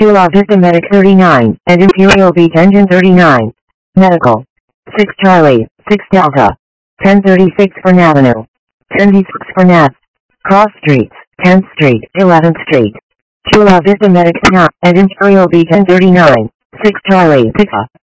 Chula Vista Medic 39, and Imperial Beach Engine 39. Medical. 6 Charlie, 6 Delta. 1036 Fern Avenue. 1026 Fern Ave. Cross Streets, 10th Street, 11th Street. Chula Vista Medic 9, and Imperial Beach N 39. 6 Charlie, Pizza.